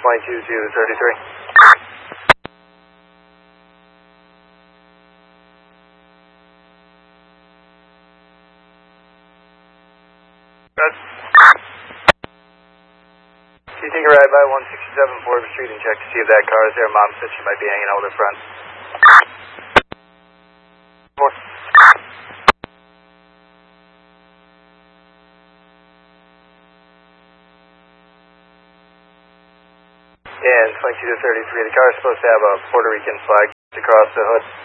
22 to 33. Good. Can you take a ride by 167 Forbes Street and check to see if that car is there? Mom said she might be hanging out with her friends. 4. And 22 to 33, the car is supposed to have a Puerto Rican flag across the hood.